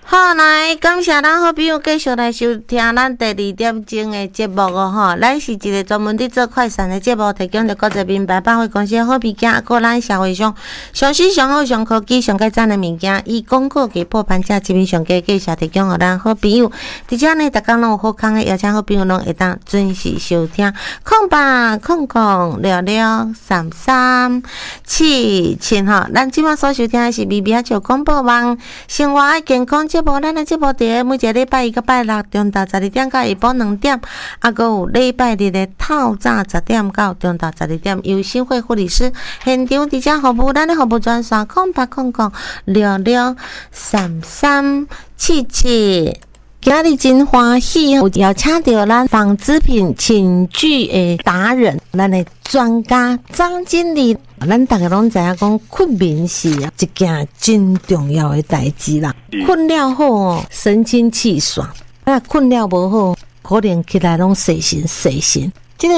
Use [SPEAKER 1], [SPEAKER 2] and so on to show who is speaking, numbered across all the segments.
[SPEAKER 1] 好，来感谢咱好朋友继续来收听咱第2点钟的节目哦吼。咱是一个专门伫做快闪的节目，提供着国际名牌百货公司的好物件，个咱社会上上新上好上科技上改赞的物件，以广告价破盘价，一面上价介绍提供给咱好朋友。而且呢，逐工拢有好康的，邀请好朋友拢会当准时收听。0800633377吼，咱即马所收听的是微微就广播网生活爱健康节目，咱的节目伫每一个礼拜一到拜六中昼12点到下晡2点，还佫有礼拜日的透早10点到中昼12点，由新会护理师现场伫遮服务，咱的服务专线0800633377。今日真欢喜，有邀请到咱纺织品寝具的达人，咱的专家张经理。咱大家拢知影讲，困眠是一件真重要的代志啦。困了好哦，神清气爽；困了无好，可能起来拢睡神。这个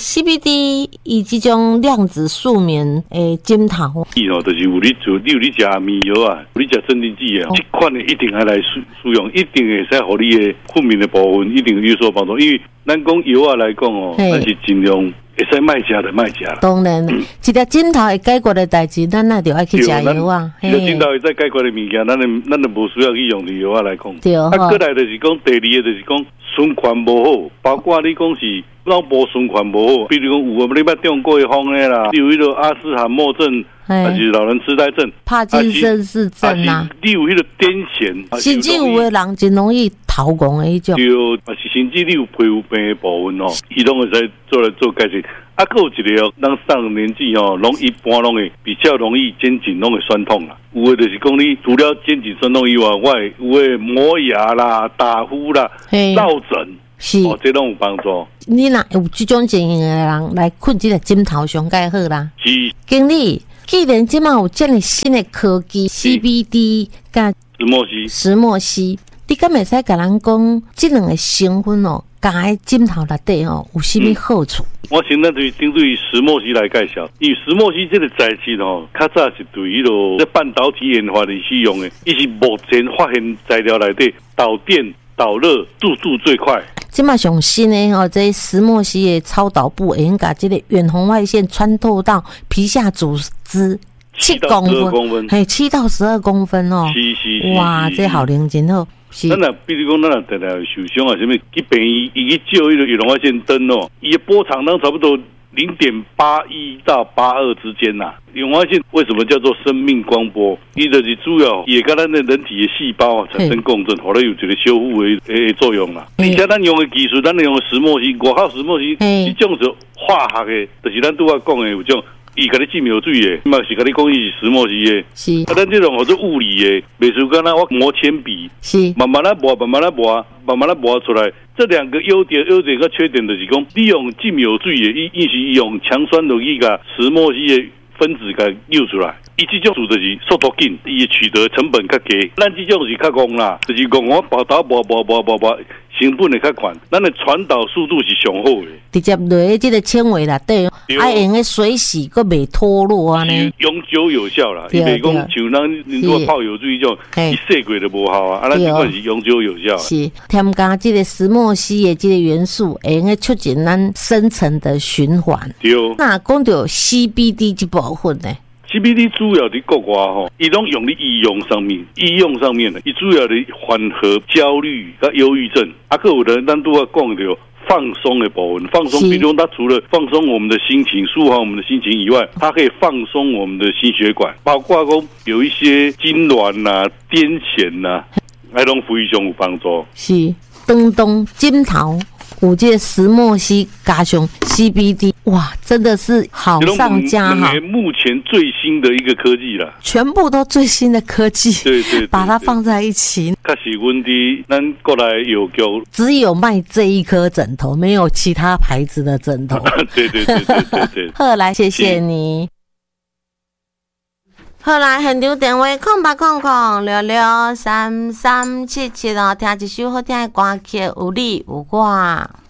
[SPEAKER 1] CBD 以这种量子睡眠的枕头，
[SPEAKER 2] 就是有你吃眠药啊，有你吃镇定剂啊，这款的一定要来使用，一定会使互你的睡眠的部分一定有所帮助。因为咱讲药啊来讲哦，咱是尽量会使卖食就卖食啦。当
[SPEAKER 1] 然，一粒枕头会解决的代志，咱那就爱去食药啊。
[SPEAKER 2] 一粒枕头会使解决的物件，咱就无需要去用药啊来讲。
[SPEAKER 1] 对啊。
[SPEAKER 2] 过来就是讲第二个就是讲循环无好，包括你讲是脑部循环无好，比如讲有你捌中过风的啦，有迄个阿兹海默症，还是老人痴呆症、
[SPEAKER 1] 帕金森氏症啊，
[SPEAKER 2] 你有迄个癫痫，
[SPEAKER 1] 甚至有的人真容易头晕的迄种。
[SPEAKER 2] 对，是甚至你有皮肤病的部分哦，伊拢会使做来做解决。还有一个哦，咱上年纪哦，一般拢会比较容易肩颈拢会酸痛啦。有的就是讲你除了肩颈酸痛以外，有的磨牙啦、打呼啦、落枕。是，这拢有帮助。
[SPEAKER 1] 你若有这种情形的人来困这个枕头上盖好啦。
[SPEAKER 2] 是，
[SPEAKER 1] 经理，既然即马有这么新的科技 CBD 加石墨烯，你敢会使甲咱讲这两个成分哦，加在枕头内底哦，有啥物好处？
[SPEAKER 2] 我现在对针对石墨烯来介绍，因为石墨烯这个材质哦，较早是对迄个半导体研发的使用的，伊是目前发现材料内底导电、导热速度最快。
[SPEAKER 1] 即马上新的哦，这石墨烯的超导部会把这个远红外线穿透到皮下组织7公分，嘿，7到12公分哦。
[SPEAKER 2] 是，
[SPEAKER 1] 哇，这好灵真好。
[SPEAKER 2] 咱若比如讲，咱若常常受伤啊，什么去病院伊去照迄个远红外线灯哦，伊的波长差不多0.81到82之间呐。远红外线为什么叫做生命光波？伊就是主要也跟咱的人体的细胞产生共振，后来有一个修复的作用啦。而且咱用的技术，咱用的石墨烯，外口石墨烯，这种是化学的，就是咱拄仔讲的有种。伊甲你浸油水的，嘛是甲你讲伊是石墨烯的，
[SPEAKER 1] 是。
[SPEAKER 2] 咱这种做物理的，袂输干那我磨铅笔，
[SPEAKER 1] 是。
[SPEAKER 2] 慢慢来磨出来。这两个优点跟缺点就是讲，你用浸油水的，伊是用强酸溶液甲石墨烯的分子甲溜出来。伊这种就是速度紧，伊取得成本较低。咱这种是较戆啦，就是戆我报道磨，成本会较悬，咱的传导速度是上好的。
[SPEAKER 1] 直接落这个纤维内底，爱用的水洗佫袂脱落啊呢。
[SPEAKER 2] 永久有效啦，伊袂讲像咱如果泡油水种，伊洗过就无效啊。咱这款是永久有效。
[SPEAKER 1] 是添加这个石墨烯的这个元素，会用促进咱深层的循环。
[SPEAKER 2] 对。
[SPEAKER 1] 那讲到 CBD 这部分呢
[SPEAKER 2] ？CBD 主要在国外吼，伊拢用在医用上面的，伊主要在缓和焦虑和忧郁症。还有人咱都要讲到放松的部分，放松，比如它除了放松我们的心情、舒缓我们的心情以外，它可以放松我们的心血管，包括讲有一些痉挛呐、癫痫呐，还拢非常有帮助。
[SPEAKER 1] 是，当枕头。有这个石墨烯加上 CBD， 哇，真的是好上加好。
[SPEAKER 2] 目前最新的一个科技啦，
[SPEAKER 1] 全部都最新的科技，
[SPEAKER 2] 对，
[SPEAKER 1] 把它放在一起。
[SPEAKER 2] 可是问题，咱过来有叫
[SPEAKER 1] 只有卖这一颗枕头，没有其他牌子的枕头。
[SPEAKER 2] 对。
[SPEAKER 1] 好，来，谢谢你。好来，现场电话0800663377哦，听一首好听的歌曲，有你有我。